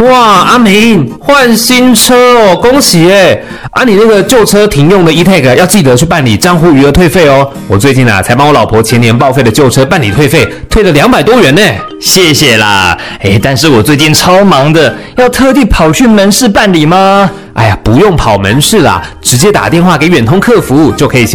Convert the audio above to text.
哇，阿明换新车哦，恭喜耶！啊，你那个旧车停用的 e-tag 要记得去办理账户余额退费哦。我最近才帮我老婆前年报废的旧车办理退费，退了200多元呢。 谢谢啦，但是我最近超忙的，要特地跑去门市办理吗？ 哎呀，不用跑门市啦，直接打电话给远通客服就可以